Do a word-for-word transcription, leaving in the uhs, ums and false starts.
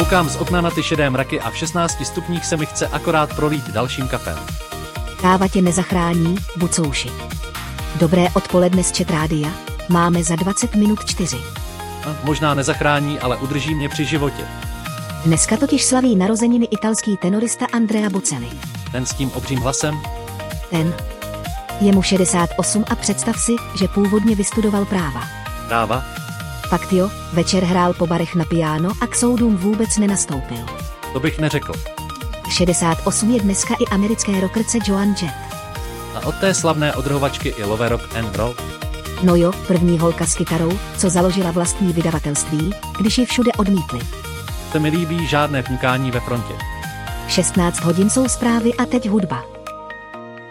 Koukám z okna na ty šedé mraky a v šestnácti stupních se mi chce akorát prolít dalším kafem. Káva tě nezachrání, bucouši. Dobré odpoledne z Chat Rádia, máme za dvacet minut čtyři. A možná nezachrání, ale udrží mě při životě. Dneska totiž slaví narozeniny italský tenorista Andrea Bocelli. Ten s tím obřím hlasem? Ten. Je mu šedesát osm a představ si, že původně vystudoval práva. Práva? Fakt jo, večer hrál po barech na piano a k soudům vůbec nenastoupil. To bych neřekl. šedesát osm je dneska i americké rockerce Joan Jett. A od té slavné odrhovačky i love rock and roll? No jo, první holka s kytarou, co založila vlastní vydavatelství, když ji všude odmítli. Se mi líbí žádné fňukání ve frontě. šestnáct hodin jsou zprávy a teď hudba.